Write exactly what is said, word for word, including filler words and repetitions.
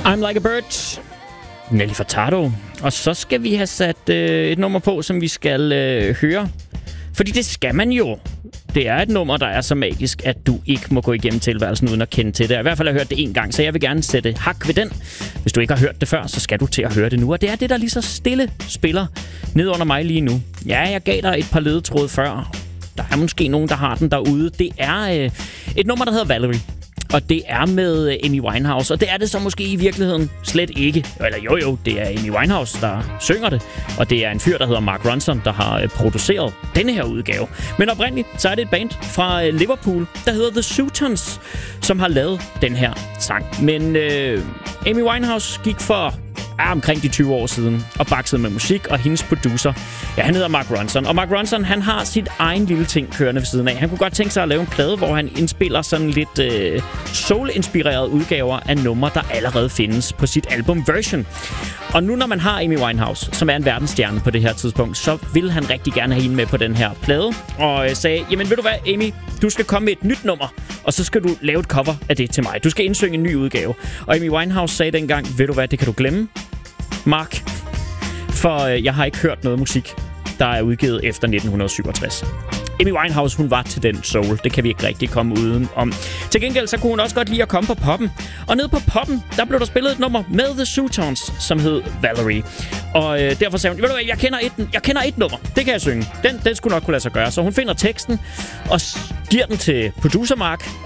I'm Like a Bird, Nelly Furtado. Og så skal vi have sat øh, et nummer på, som vi skal øh, høre. Fordi det skal man jo. Det er et nummer, der er så magisk, at du ikke må gå igennem tilværelsen uden at kende til det. I hvert fald har jeg hørt det en gang, så jeg vil gerne sætte hak ved den. Hvis du ikke har hørt det før, så skal du til at høre det nu. Og det er det, der lige så stille spiller ned under mig lige nu. Ja, jeg gav dig et par ledetråde før. Der er måske nogen, der har den derude. Det er øh, et nummer, der hedder Valerie. Og det er med Amy Winehouse. Og det er det så måske i virkeligheden slet ikke. Eller jo jo, det er Amy Winehouse, der synger det. Og det er en fyr, der hedder Mark Ronson, der har øh, produceret denne her udgave. Men oprindeligt, så er det et band fra øh, Liverpool, der hedder The Sutons, som har lavet den her sang. Men øh, Amy Winehouse gik for er omkring de tyve år siden og baksede med musik, og hendes producer, ja, han hedder Mark Ronson. Og Mark Ronson, han har sit egen lille ting kørende ved siden af. Han kunne godt tænke sig at lave en plade, hvor han indspiller sådan lidt øh, soul-inspirerede udgaver af numre, der allerede findes på sit album Version. Og nu når man har Amy Winehouse, som er en verdensstjerne på det her tidspunkt, så vil han rigtig gerne have hende med på den her plade. Og øh, sagde, jamen ved du hvad, Amy, du skal komme med et nyt nummer, og så skal du lave et cover af det til mig. Du skal indsynge en ny udgave. Og Amy Winehouse sagde dengang, ved du hvad, det kan du glemme, Mark, for øh, jeg har ikke hørt noget musik, der er udgivet efter nitten syvogtres. Amy Winehouse, hun var til den soul. Det kan vi ikke rigtig komme uden om. Til gengæld, så kunne hun også godt lide at komme på poppen. Og nede på poppen, der blev der spillet et nummer med The Sutons, som hed Valerie. Og øh, derfor sagde hun, ved du hvad, jeg kender, et, jeg kender et nummer. Det kan jeg synge. Den, den skulle nok kunne lade sig gøre. Så hun finder teksten og giver den til producer Mark.